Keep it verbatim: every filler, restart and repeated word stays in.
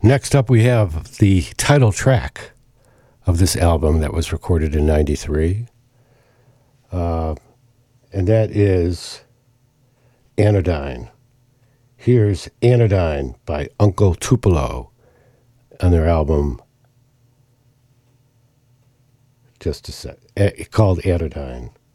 Next up, we have the title track of this album that was recorded in ninety-three. Uh, and that is Anodyne. Here's Anodyne by Uncle Tupelo on their album, just a sec, called Anodyne.